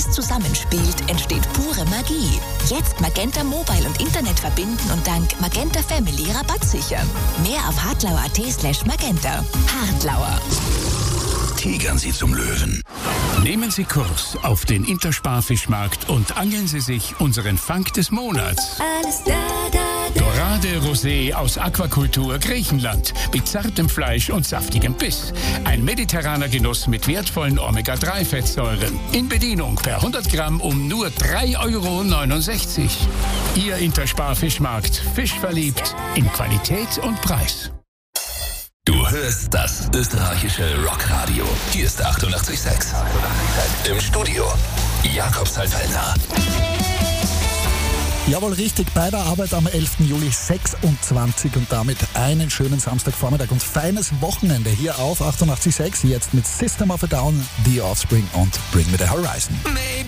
alles zusammenspielt, entsteht pure Magie. Jetzt Magenta Mobile und Internet verbinden und dank Magenta Family Rabatt sichern. Mehr auf hartlauer.at/magenta. Hartlauer. Tigern Sie zum Löwen. Nehmen Sie Kurs auf den Intersparfischmarkt und angeln Sie sich unseren Fang des Monats. Alles da. Dorade Rosé aus Aquakultur Griechenland mit zartem Fleisch und saftigem Biss. Ein mediterraner Genuss mit wertvollen Omega-3-Fettsäuren. In Bedienung per 100 Gramm um nur 3,69 €. Ihr Intersparfischmarkt. Fischverliebt in Qualität und Preis. Du hörst das österreichische Rockradio. Hier ist 88,6. Im Studio Jakob Salfelder. Jawohl, richtig, bei der Arbeit am 11. Juli 26 und damit einen schönen Samstagvormittag und feines Wochenende hier auf 88,6. Jetzt mit System of a Down, The Offspring und Bring Me the Horizon.